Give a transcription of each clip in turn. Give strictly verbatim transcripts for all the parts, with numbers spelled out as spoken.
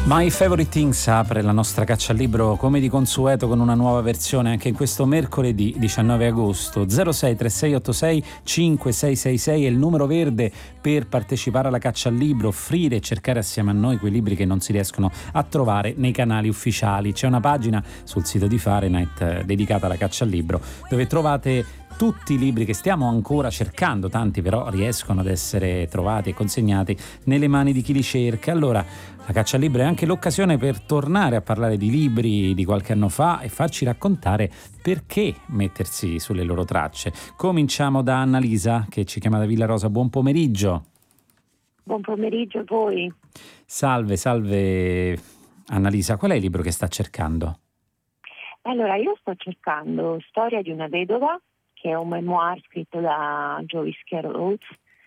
My Favorite Things apre la nostra caccia al libro come di consueto con una nuova versione anche in questo mercoledì diciannove agosto. Zero sei tre sei otto sei cinque sei sei sei è il numero verde per partecipare alla caccia al libro, offrire e cercare assieme a noi quei libri che non si riescono a trovare nei canali ufficiali. C'è una pagina sul sito di Fahrenheit dedicata alla caccia al libro dove trovate tutti i libri che stiamo ancora cercando, tanti però riescono ad essere trovati e consegnati nelle mani di chi li cerca. Allora, la caccia al libro è anche l'occasione per tornare a parlare di libri di qualche anno fa e farci raccontare perché mettersi sulle loro tracce. Cominciamo da Annalisa, che ci chiama da Villa Rosa. Buon pomeriggio. Buon pomeriggio a voi. Salve, salve Annalisa. Qual è il libro che sta cercando? Allora, io sto cercando Storia di una vedova, che è un memoir scritto da Joyce Carol Oates,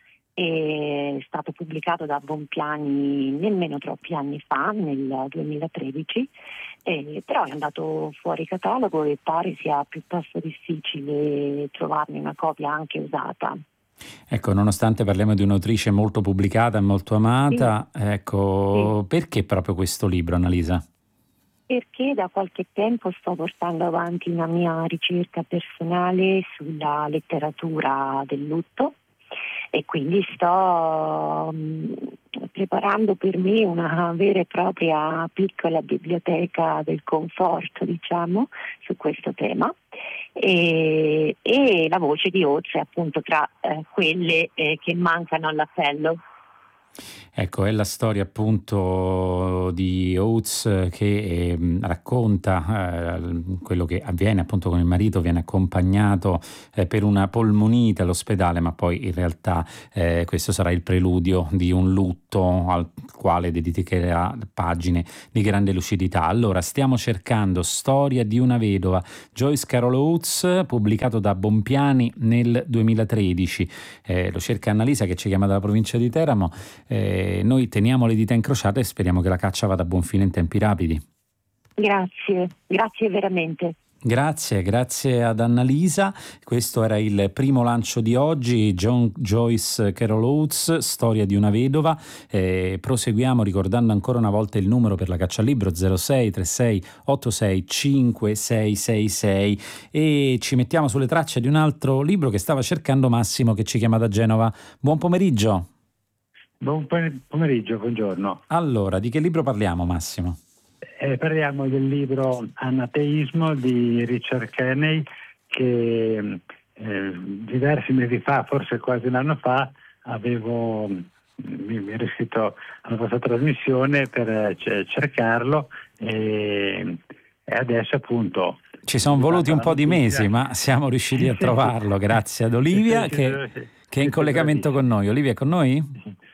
è stato pubblicato da Bonpiani nemmeno troppi anni fa, nel duemilatredici, eh, però è andato fuori catalogo e pare sia piuttosto difficile trovarne una copia anche usata. Ecco, nonostante parliamo di un'autrice molto pubblicata e molto amata, sì. ecco, sì. Perché proprio questo libro, Annalisa? Perché da qualche tempo sto portando avanti una mia ricerca personale sulla letteratura del lutto e quindi sto um, preparando per me una vera e propria piccola biblioteca del conforto, diciamo, su questo tema. E, e la voce di Oates è appunto tra eh, quelle eh, che mancano all'appello. Ecco, è la storia appunto di Oates che eh, racconta eh, quello che avviene appunto con il marito, viene accompagnato eh, per una polmonite all'ospedale, ma poi in realtà eh, questo sarà il preludio di un lutto al quale dedicherà pagine di grande lucidità. Allora, stiamo cercando Storia di una vedova, Joyce Carol Oates, pubblicato da Bonpiani nel duemilatredici. Eh, lo cerca Annalisa, che ci chiama dalla provincia di Teramo. Eh, noi teniamo le dita incrociate e speriamo che la caccia vada a buon fine in tempi rapidi. Grazie, grazie veramente. Grazie, grazie ad Annalisa. Questo era il primo lancio di oggi, John Joyce Carol Oates, Storia di una vedova. Eh, proseguiamo ricordando ancora una volta il numero per la caccia al libro zero sei tre sei otto sei cinque sei sei sei e ci mettiamo sulle tracce di un altro libro che stava cercando Massimo, che ci chiama da Genova. Buon pomeriggio. Buon pomeriggio, buongiorno. Allora, di che libro parliamo, Massimo? Eh, parliamo del libro Anateismo di Richard Kearney, che eh, diversi mesi fa, forse quasi un anno fa, avevo mi, mi ero iscritto alla vostra trasmissione per c- cercarlo e, e adesso appunto... Ci sono voluti un po' di mesi, ma siamo riusciti a trovarlo, grazie ad Olivia che, che è in collegamento con noi. Olivia è con noi?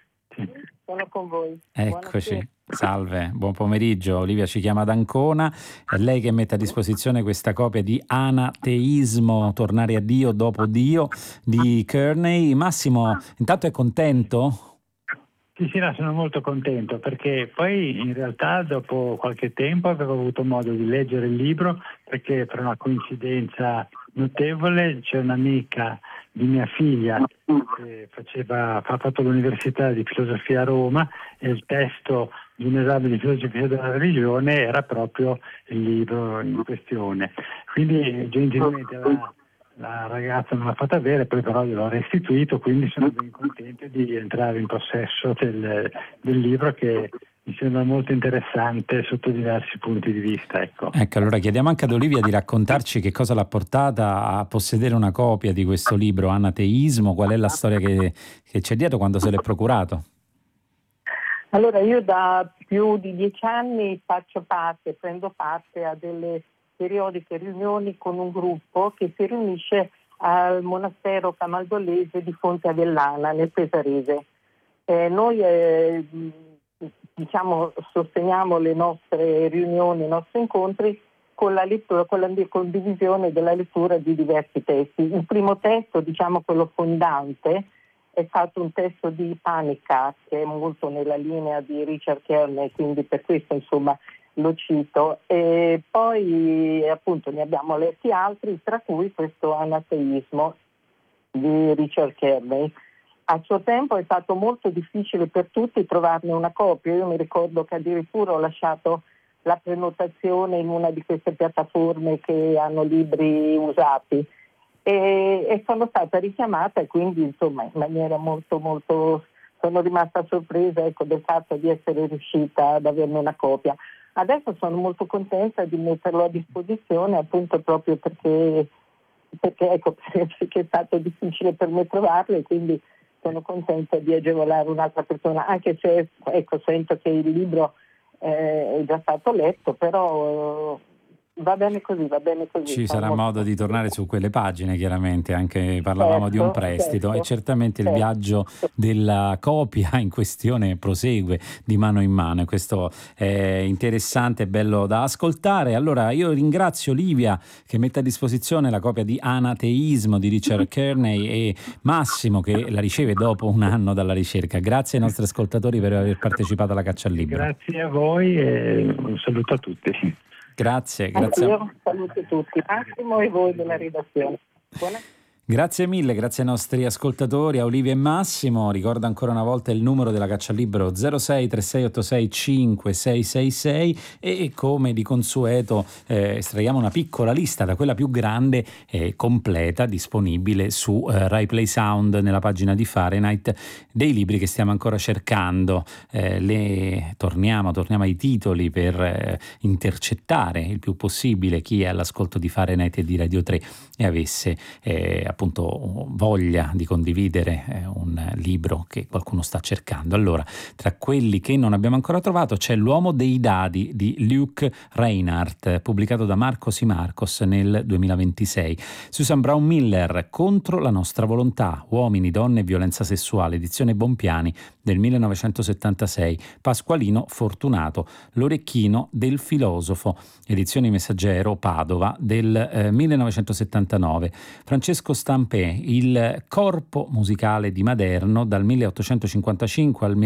Sono con voi. Eccoci, Buonasera. salve, buon pomeriggio. Olivia ci chiama da Ancona, è lei che mette a disposizione questa copia di Anateismo, tornare a Dio dopo Dio di Kearney. Massimo, intanto è contento? Sì, sì, no, sono molto contento perché poi in realtà dopo qualche tempo avevo avuto modo di leggere il libro perché per una coincidenza notevole c'è un'amica di mia figlia che faceva, ha fatto l'università di filosofia a Roma e il testo di un esame di filosofia della religione era proprio il libro in questione. Quindi gentilmente la, la ragazza me l'ha fatta avere, poi però gliel'ho restituito, quindi sono ben contento di entrare in possesso del, del libro che mi sembra molto interessante sotto diversi punti di vista. Ecco. Ecco, allora chiediamo anche ad Olivia di raccontarci che cosa l'ha portata a possedere una copia di questo libro Anateismo, qual è la storia che, che c'è dietro, quando se l'è procurato. Allora, io da più di dieci anni faccio parte, prendo parte a delle periodiche riunioni con un gruppo che si riunisce al monastero camaldolese di Fonte Avellana nel Pesarese. Eh, noi eh, diciamo sosteniamo le nostre riunioni, i nostri incontri con la lettura, con la condivisione della lettura di diversi testi. Il primo testo, diciamo quello fondante, è stato un testo di Panica, che è molto nella linea di Richard Kearney, quindi per questo insomma lo cito. E poi appunto ne abbiamo letti altri, tra cui questo Anateismo di Richard Kearney. a suo tempo è stato molto difficile per tutti trovarne una copia. Io mi ricordo che addirittura ho lasciato la prenotazione in una di queste piattaforme che hanno libri usati e, e sono stata richiamata, e quindi insomma in maniera molto molto sono rimasta sorpresa, ecco, del fatto di essere riuscita ad averne una copia. Adesso sono molto contenta di metterlo a disposizione, appunto proprio perché, perché, ecco, perché è stato difficile per me trovarlo, e quindi sono contenta di agevolare un'altra persona, anche se, ecco, sento che il libro eh, è già stato letto, però eh, va bene così, va bene così. Ci sarà molto modo di tornare contenta. su quelle pagine, chiaramente, anche parlavamo Certo, di un prestito, certo, e certamente il certo. viaggio della copia in questione prosegue di mano in mano, e questo è interessante e bello da ascoltare. Allora io ringrazio Livia che mette a disposizione la copia di Anateismo di Richard Kearney, e Massimo che la riceve dopo un anno dalla ricerca. Grazie ai nostri ascoltatori per aver partecipato alla caccia al libro. Grazie a voi e un saluto a tutti. Grazie, grazie. Anch'io saluto tutti, Massimo e voi della redazione. Buona. Grazie mille, grazie ai nostri ascoltatori, a Olivia e Massimo. Ricordo ancora una volta il numero della caccia al libro: zero sei tre sei otto sei cinque sei sei sei, e come di consueto eh, estraiamo una piccola lista da quella più grande e completa disponibile su eh, Rai Play Sound, nella pagina di Fahrenheit, dei libri che stiamo ancora cercando. Eh, le torniamo, torniamo ai titoli per eh, intercettare il più possibile chi è all'ascolto di Fahrenheit e di Radio tre e avesse eh, appunto voglia di condividere eh, un libro che qualcuno sta cercando. Allora, tra quelli che non abbiamo ancora trovato c'è L'uomo dei dadi di Luke Reinhardt, pubblicato da Marcos y Marcos nel duemilaventisei. Susan Brown Miller, Contro la nostra volontà, uomini, donne e violenza sessuale, edizione Bompiani del millenovecentosettantasei. Pasqualino Fortunato, L'orecchino del filosofo, edizione Messaggero, Padova del eh, millenovecentosettantanove. Francesco Stampé, Il corpo musicale di Maderno, dal milleottocentocinquantacinque al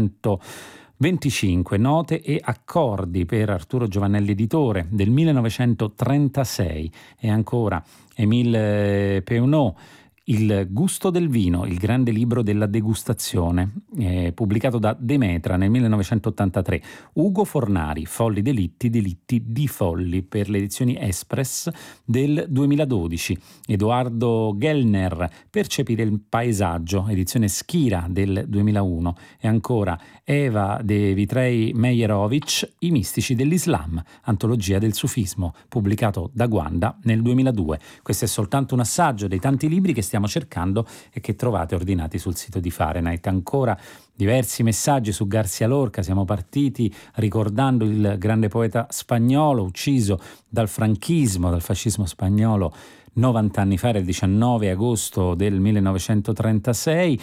millenovecentoventicinque. Note e accordi per Arturo Giovannelli editore, del millenovecentotrentasei. E ancora Émile Peunot, Il gusto del vino, il grande libro della degustazione, eh, pubblicato da Demetra nel millenovecentottantatré. Ugo Fornari, Folli delitti, delitti di folli, per le edizioni Espress del duemiladodici. Edoardo Gellner, Percepire il paesaggio, edizione Schira del duemilauno. E ancora Eva de Vitrei Mejerovic, I mistici dell'Islam, antologia del sufismo, pubblicato da Guanda nel duemiladue. Questo è soltanto un assaggio dei tanti libri che stiamo cercando e che trovate ordinati sul sito di Fahrenheit. Ancora diversi messaggi su García Lorca. Siamo partiti ricordando il grande poeta spagnolo ucciso dal franchismo, dal fascismo spagnolo novanta anni fa, il diciannove agosto del millenovecentotrentasei.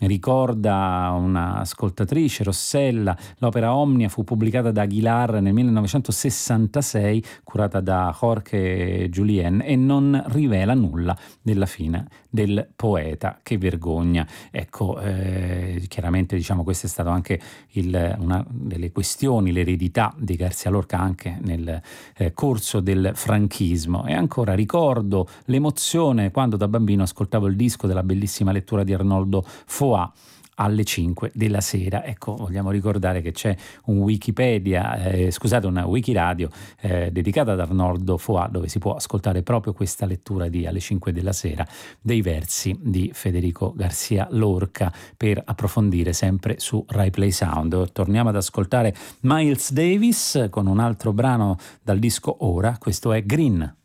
Ricorda un'ascoltatrice, Rossella, l'opera Omnia fu pubblicata da Aguilar nel millenovecentosessantasei, curata da Jorge Julien, e non rivela nulla della fine del poeta. Che vergogna. Ecco, eh, chiaramente diciamo questo è stato anche il, una delle questioni, l'eredità di García Lorca anche nel eh, corso del franchismo. E ancora ricordo l'emozione quando da bambino ascoltavo il disco della bellissima lettura di Arnoldo Foà alle cinque della sera. Ecco, vogliamo ricordare che c'è un Wikipedia, eh, scusate, una Wikiradio eh, dedicata ad Arnoldo Foà, dove si può ascoltare proprio questa lettura di alle cinque della sera dei versi di Federico García Lorca, per approfondire sempre su Rai Play Sound. Torniamo ad ascoltare Miles Davis con un altro brano dal disco Ora. Questo è Green.